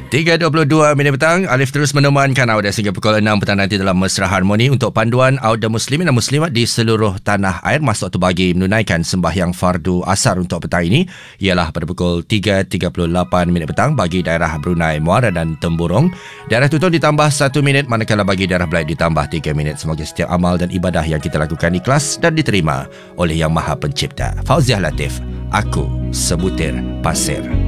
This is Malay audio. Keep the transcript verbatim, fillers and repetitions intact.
tiga dua puluh dua minit petang, Alif terus menemankan awak sehingga pukul enam petang nanti dalam Mesra Harmoni untuk panduan awak muslimin dan muslimat di seluruh tanah air. Masa waktu bagi menunaikan sembahyang fardu asar untuk petang ini ialah pada pukul tiga tiga puluh lapan minit petang bagi daerah Brunei Muara dan Temburong. Daerah Tutong ditambah satu minit, manakala bagi daerah Belait ditambah tiga minit. Semoga setiap amal dan ibadah yang kita lakukan ikhlas dan diterima oleh Yang Maha Pencipta. Fauziah Latif, aku sebutir pasir.